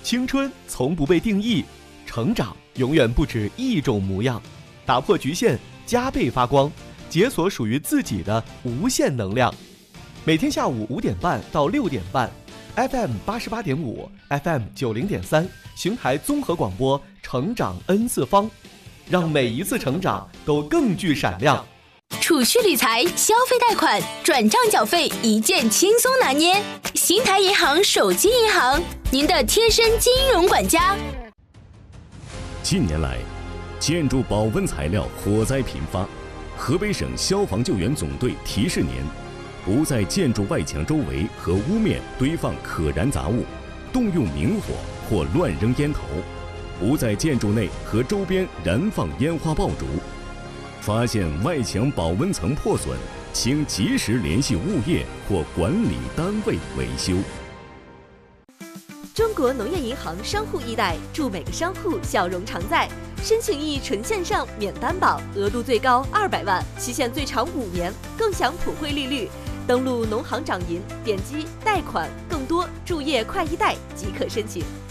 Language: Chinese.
青春从不被定义，成长永远不止一种模样。打破局限，加倍发光，解锁属于自己的无限能量。每天下午5点半到6点半 ，FM 88.5 ，FM 90.3，邢台综合广播，成长 N 次方，让每一次成长都更具闪亮。 储蓄理财、消费贷款、转账缴费一键轻松拿捏。邢台银行手机银行，您的贴身金融管家。 近年来，建筑保温材料火灾频发，河北省消防救援总队提示您：不在建筑外墙周围和屋面堆放可燃杂物，动用明火或乱扔烟头；不在建筑内和周边燃放烟花爆竹。发现外墙保温层破损，请及时联系物业或管理单位维修。 中国农业银行商户易贷，祝每个商户笑容常在。申请易纯线上免担保，额度最高200万，期限最长5年，更享普惠利率。登录农行掌银，点击贷款，更多助业快易贷即可申请。